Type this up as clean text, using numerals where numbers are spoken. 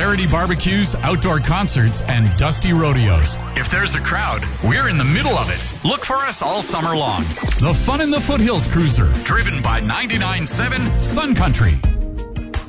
Charity barbecues, outdoor concerts, and dusty rodeos. If there's a crowd, we're in the middle of it. Look for us all summer long. The Fun in the Foothills Cruiser, driven by 99.7 Sun Country.